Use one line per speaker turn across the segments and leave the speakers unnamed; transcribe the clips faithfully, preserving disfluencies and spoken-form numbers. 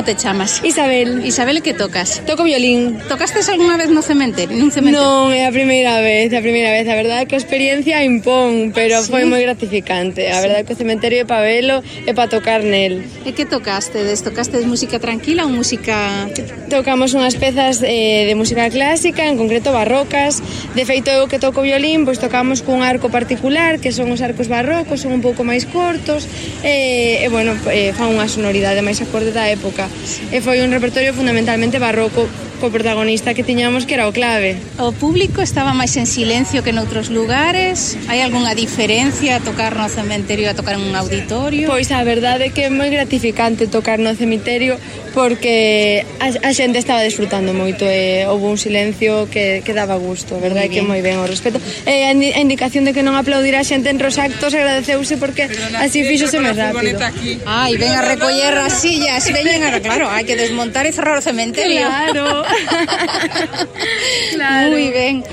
te chamas?
Isabel.
Isabel, que tocas?
Toco violín.
Tocastes algunha vez no cementerio? Nun cementerio?
Non, é a primeira vez, a primeira vez. A verdade é que a experiencia impón, pero
¿Sí?
foi moi gratificante. A
¿Sí?
verdade é que o cementerio é pa velo e pa tocar nel.
E que tocastes? Tocastes música tranquila ou música...
Tocamos unhas pezas eh, de música clásica, en concreto barrocas. De feito, eu que toco violín, pois tocamos cun arco particular, que son os arcos barrocos, son un pouco máis cortos, e, e bueno, e, fan unha sonoridade máis acorde da época. E foi un repertorio fundamentalmente barroco, co protagonista que tiñamos que era o clave.
O público estaba máis en silencio que noutros lugares? Hai algunha diferencia a tocar no cementerio a tocar en un auditorio?
Pois a verdade é que é moi gratificante tocar no cemiterio porque a, a xente estaba disfrutando moito e houve un silencio que, que daba gusto, a verdade é que moi ben o respeto. E a, indi- a indicación de que non aplaudir a xente entre os actos agradeceuse porque así fíxose máis rápido.
Ai, ven a recoller as sillas, veñen a... Claro, hai que desmontar e cerrar o cementerio.
Claro. Claro.
Moi ben.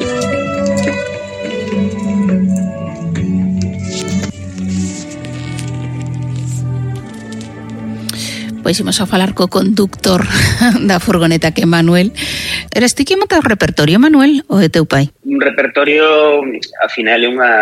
Pois imos a falar co conductor da furgoneta que é Manuel. Eres ti que monta o repertorio, Manuel, ou é teu pai?
Un repertorio, ao final, é unha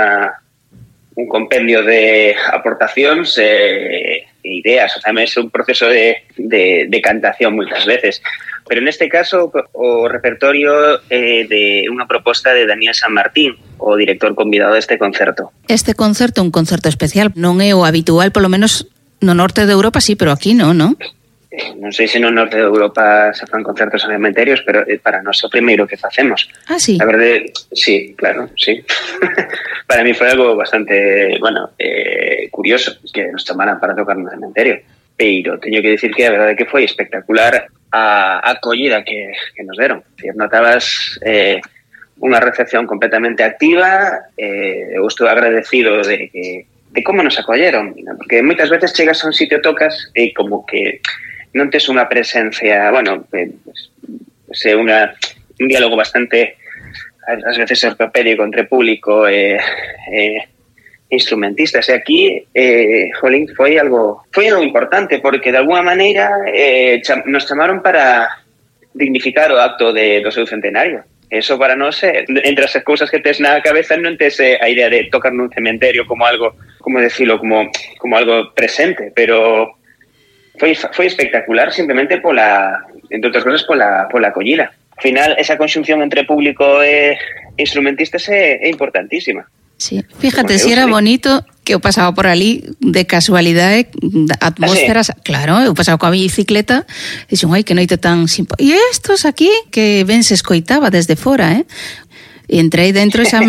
un compendio de aportacións e eh, ideas, o sea, é un proceso de, de, de cantación moitas veces. Pero neste caso o repertorio é de unha proposta de Daniel San Martín, o director convidado deste concerto.
Este concerto é un concerto especial, non é o habitual, polo menos no norte de Europa sí, pero aquí non, non?
Non sei se no norte de Europa se fan concertos en cementerios, pero para nós é o primeiro que facemos.
Ah, sí?
A verdade, sí, claro, sí. Para mí foi algo bastante, bueno, eh, curioso que nos chamaran para tocar no cementerio. Pero teño que dicir que a verdade que foi espectacular a acollida que, que nos deron. Notabas eh, unha recepción completamente activa, eh, eu estou agradecido de que de como nos acolleron, porque moitas veces chegas a un sitio, tocas e como que non tes unha presencia, bueno, pues, pues, é unha, un diálogo bastante ás veces ortopédico entre público e, e instrumentistas, e aquí eh, jolín, foi algo foi algo importante, porque de alguna maneira eh, cham, nos chamaron para dignificar o acto de, do seu centenario. Eso para nós, eh, entre as cousas que tes na cabeza, non tes eh, a idea de tocar nun cementerio como algo, como decirlo, como, como algo presente, pero foi, foi espectacular simplemente pola, entre outras cosas, pola, pola acollida. Al final, esa conxunción entre público e instrumentistas é, é importantísima.
Sí, fíjate, si era bonito que eu pasaba por ali de casualidade, atmósferas, ah, sí. Claro, eu pasaba coa bicicleta e dixen, ai, que noite tan simpática. E estos aquí que ben se escoitaba desde fora, eh? E entrei dentro e xa me